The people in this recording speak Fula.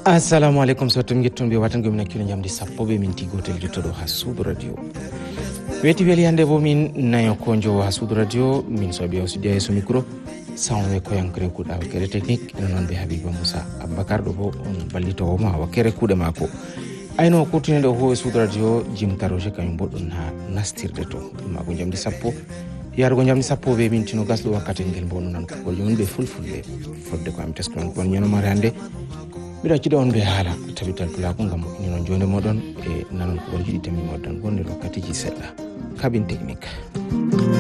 Assalamu alaikum sotum getton be watan gomina kino jamdi sappo be minti gotel jottodo ha Sud Radio. Weti weli hande bo min nayo konjo ha Sud Radio min sobi osidi yeso micro sawme ko yankre kuda wakere technique non be Habiba Musa Abubakar do bo on ballito o ma wakere kude mako. Ayno kutune do ho Sud Radio jim taroje kanyum boddon ha nastirde to mago jamdi sappo yargo jamdi sappo be mintino gasdo wakati ngel bonu nan ko yon be fulfulde fodde ko am teskon kon nyono mare hande bida ci don be hala tabital pula ko ngam ni non jonde modon e nanon ko jidi temi modon gonde wakati ji sedda cabine technique